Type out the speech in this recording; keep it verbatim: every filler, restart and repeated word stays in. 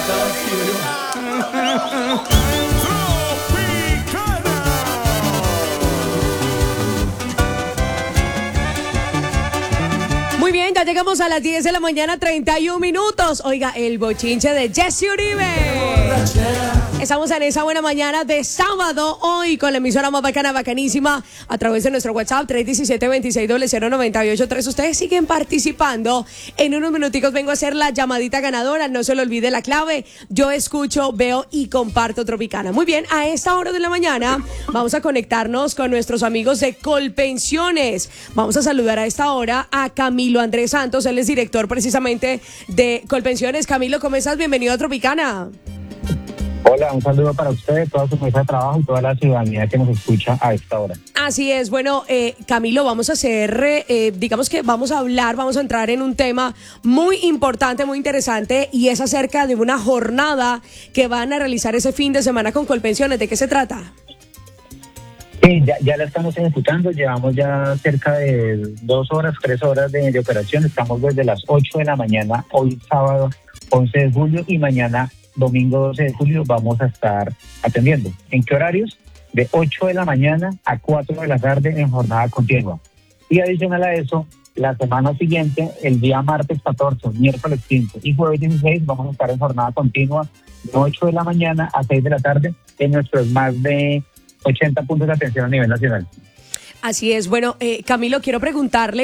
Muy bien, ya llegamos a las diez de la mañana, treinta y un minutos. Oiga, el bochinche de Jesse Uribe. Estamos en esa buena mañana de sábado, hoy con la emisora más bacana, bacanísima, a través de nuestro WhatsApp tres uno siete, dos seis cero cero nueve ocho tres. Ustedes siguen participando. En unos minuticos vengo a hacer la llamadita ganadora. No se le olvide la clave. Yo escucho, veo y comparto Tropicana. Muy bien, a esta hora de la mañana vamos a conectarnos con nuestros amigos de Colpensiones. Vamos a saludar a esta hora a Camilo Andrés Santos. Él es director precisamente de Colpensiones. Camilo, ¿cómo estás? Bienvenido a Tropicana. Hola, un saludo para ustedes, toda su mesa de trabajo y toda la ciudadanía que nos escucha a esta hora. Así es, bueno, eh, Camilo, vamos a hacer, eh, digamos que vamos a hablar, vamos a entrar en un tema muy importante, muy interesante, y es acerca de una jornada que van a realizar ese fin de semana con Colpensiones. ¿De qué se trata? Sí, ya, ya la estamos ejecutando, llevamos ya cerca de dos horas, tres horas de, de operación. Estamos desde las ocho de la mañana, hoy sábado once de julio, y mañana domingo doce de julio vamos a estar atendiendo. ¿En qué horarios? De ocho de la mañana a cuatro de la tarde en jornada continua. Y adicional a eso, la semana siguiente, el día martes catorce, miércoles quince y jueves dieciséis, vamos a estar en jornada continua de ocho de la mañana a seis de la tarde en nuestros más de ochenta puntos de atención a nivel nacional. Así es, bueno, eh, Camilo, quiero preguntarle